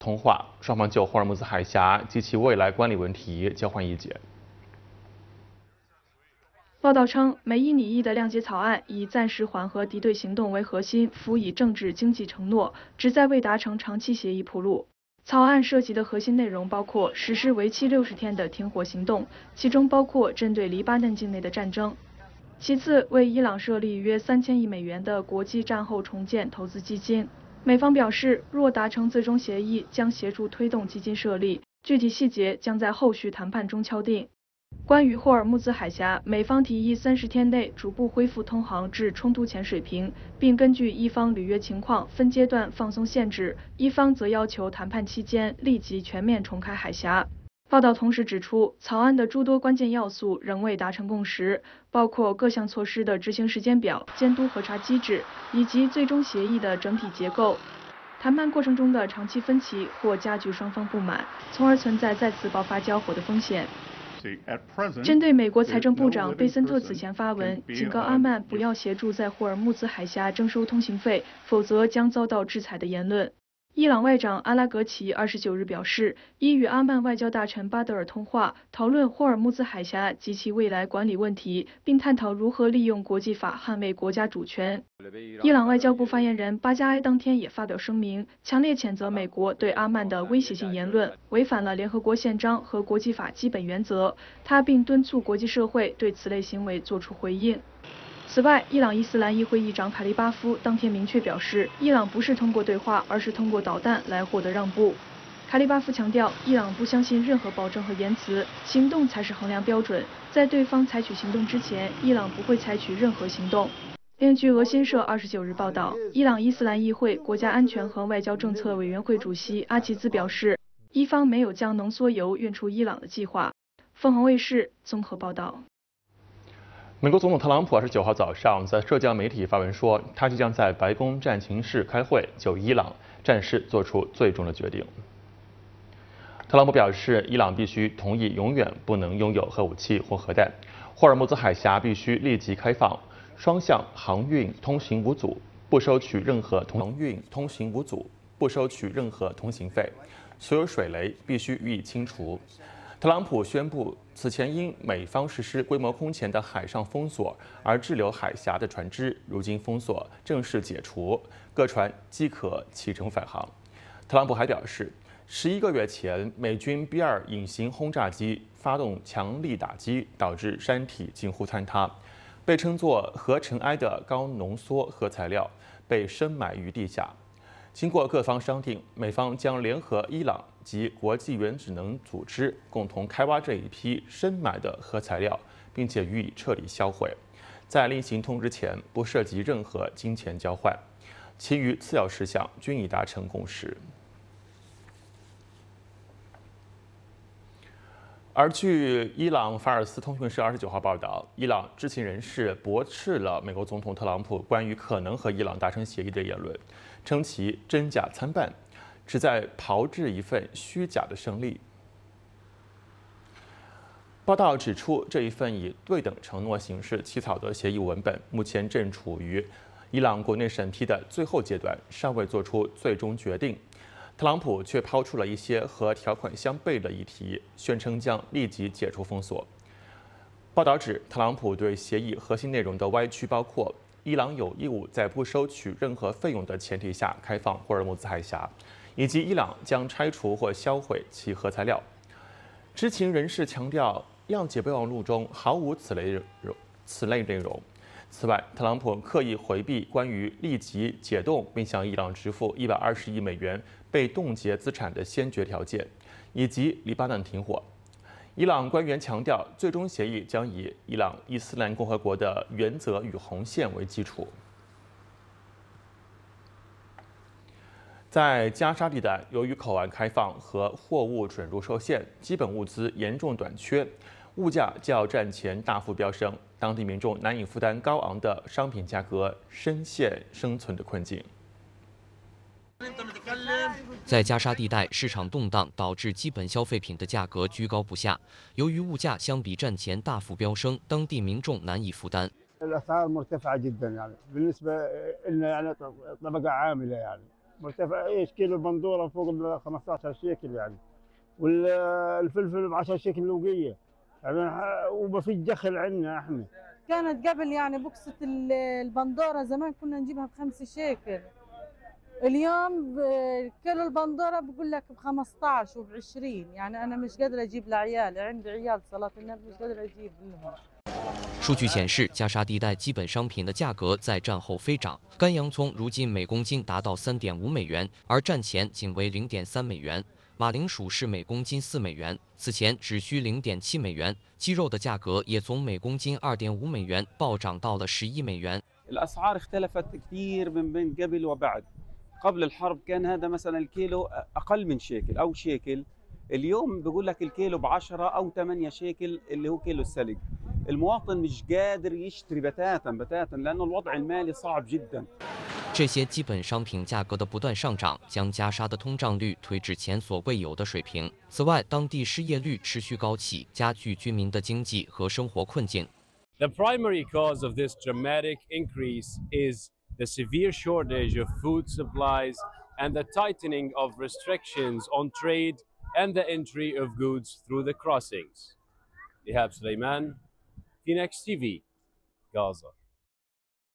通话，双方就霍尔木兹海峡及其未来管理问题交换意见。 报道称，美伊拟议的谅解草案以暂时缓和敌对行动为核心，辅以政治经济承诺，旨在为达成长期协议铺路。草案涉及的核心内容包括实施为期60天的停火行动，其中包括针对黎巴嫩境内的战争。其次，为伊朗设立约3000亿美元的国际战后重建投资基金。美方表示，若达成最终协议，将协助推动基金设立，具体细节将在后续谈判中敲定。关于霍尔木兹海峡，美方提议30天内逐步恢复通航至冲突前水平，并根据伊方履约情况分阶段放松限制；伊方则要求谈判期间立即全面重开海峡。报道同时指出，草案的诸多关键要素仍未达成共识，包括各项措施的执行时间表、监督核查机制以及最终协议的整体结构。谈判过程中的长期分歧或加剧双方不满，从而存在再次爆发交火的风险。针对美国财政部长贝森特此前发文警告阿曼不要协助在霍尔木兹海峡征收通行费，否则将遭到制裁的言论，伊朗外长阿拉格齐29日表示，已与阿曼外交大臣巴德尔通话，讨论霍尔木兹海峡及其未来管理问题，并探讨如何利用国际法捍卫国家主权。伊朗外交部发言人巴加埃当天也发表声明，强烈谴责美国对阿曼的威胁性言论，违反了联合国宪章和国际法基本原则。他并敦促国际社会对此类行为作出回应。此外，伊朗伊斯兰议会议长卡利巴夫当天明确表示，伊朗不是通过对话，而是通过导弹来获得让步。卡利巴夫强调，伊朗不相信任何保证和言辞，行动才是衡量标准。在对方采取行动之前，伊朗不会采取任何行动。另据俄新社29日报道，伊朗伊斯兰议会国家安全和外交政策委员会主席阿齐兹表示，伊方没有将浓缩铀运出伊朗的计划。凤凰卫视综合报道。 美国总统特朗普29号早上在社交媒体发文说，他即将在白宫战情室开会，就伊朗战事做出最终的决定。特朗普表示，伊朗必须同意永远不能拥有核武器或核弹，霍尔木兹海峡必须立即开放，双向航运通行无阻，不收取任何同行费，所有水雷必须予以清除。特朗普宣布，此前因美方实施规模空前的海上封锁而滞留海峡的船只，如今封锁正式解除，各船即可启程返航。特朗普还表示，11个月前，美军 B-2隐形轰炸机发动强力打击，导致山体近乎坍塌，被称作核尘埃的高浓缩核材料被深埋于地下。经过各方商定，美方将联合伊朗及国际原子能组织共同开挖这一批深埋的核材料，并且予以彻底销毁。在另行通知前，不涉及任何金钱交换，其余次要事项均已达成共识。而据伊朗法尔斯通讯社29号报道，伊朗知情人士驳斥了美国总统特朗普关于可能和伊朗达成协议的言论，称其真假参半，旨在炮制一份虚假的胜利。报道指出，这一份以对等承诺形式起草的协议文本，目前正处于伊朗国内审批的最后阶段，尚未做出最终决定。特朗普却抛出了一些和条款相悖的议题，宣称将立即解除封锁。报道指，特朗普对协议核心内容的歪曲包括：伊朗有义务在不收取任何费用的前提下开放霍尔木兹海峡，以及伊朗将拆除或销毁其核材料。知情人士强调，谅解备忘录中毫无此类内容。此外，特朗普刻意回避关于立即解冻并向伊朗支付120亿美元被冻结资产的先决条件，以及黎巴嫩停火。伊朗官员强调，最终协议将以伊朗伊斯兰共和国的原则与红线为基础。在加沙地带，由于口岸开放和货物准入受限，基本物资严重短缺，物价较战前大幅飙升，当地民众难以负担高昂的商品价格，深陷生存的困境。 在加沙地带，市场动荡导致基本消费品的价格居高不下。由于物价相比战前大幅飙升，当地民众难以负担。 الأسعار مرتفعة جدا يعني بالنسبة لنا يعني طبقة عاملة يعني مرتفع ايش كيلو البندوره فوق ال 15 شيكل يعني، والفلفل ب 10 شيكل لوقيه يعني، وما في دخل عندنا احنا. كانت قبل يعني بوكسة البندورة زمان كنا نجيبها ب5 شيكل، اليوم كيلو البندورة بقول لك ب15 وب20، يعني أنا مش قادرة أجيب لعيالي، عندي عيال صلاة النبي مش قادرة أجيب لهم。 数据显示，加沙地带基本商品的价格在战后飞涨。干洋葱如今每公斤达到3.5美元，而战前仅为0.3美元。马铃薯是每公斤4美元，此前只需0.7美元。鸡肉的价格也从每公斤2.5美元暴涨到了11美元。 الأسعار اختلفت كثير من بين قبل وبعد. قبل الحرب كان هذا مثلا الكيلو أقل من شيكل أو شيكل، اليوم بقول لك الكيلو ب10 أو 8 شيكل اللي هو كيلو السلق. المواطن مش قادر يشتري بتاتا لأنه الوضع المالي صعب جدا。 这些基本商品价格的不断上涨，将加沙的通胀率推至前所未有的水平。此外，当地失业率持续高企，加剧居民的经济和生活困境。 The primary cause of this dramatic increase is the severe shortage of food supplies and the tightening of restrictions on trade and the entry of goods through the crossings. Ihab Suleiman, Phoenix TV, Gaza.